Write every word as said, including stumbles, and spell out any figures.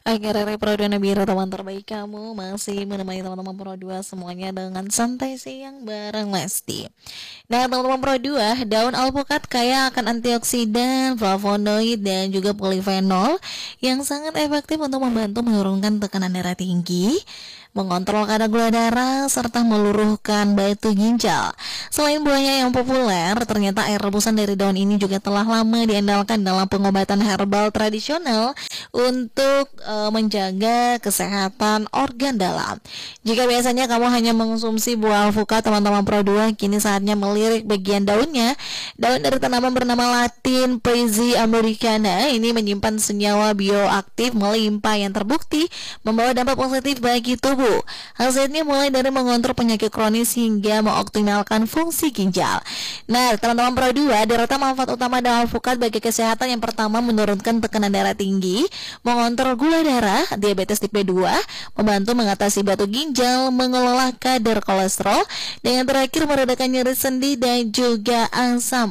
Agar Rere Pro dua Nabila, teman terbaik kamu, masih menemani teman-teman Pro dua semuanya dengan santai siang bareng Lesti. Nah, teman-teman Pro dua, daun alpukat kaya akan antioksidan, flavonoid, dan juga polifenol yang sangat efektif untuk membantu menurunkan tekanan darah tinggi, mengontrol kadar gula darah, serta meluruhkan batu ginjal. Selain buahnya yang populer, ternyata air rebusan dari daun ini juga telah lama diandalkan dalam pengobatan herbal tradisional untuk e, menjaga kesehatan organ dalam. Jika biasanya kamu hanya mengonsumsi buah alpukat, teman-teman Pro dua, kini saatnya melirik bagian daunnya. Daun dari tanaman bernama Latin Praise americana ini menyimpan senyawa bioaktif melimpah yang terbukti membawa dampak positif bagi tubuh. Hasilnya mulai dari mengontrol penyakit kronis hingga mengoptimalkan fungsi ginjal. Nah, teman-teman Pro dua, dirata manfaat utama daun alpukat bagi kesehatan yang pertama menurunkan tekanan darah tinggi, mengontrol gula darah, diabetes tipe dua, membantu mengatasi batu ginjal, mengelola kadar kolesterol, dan yang terakhir meredakan nyeri sendi dan juga asam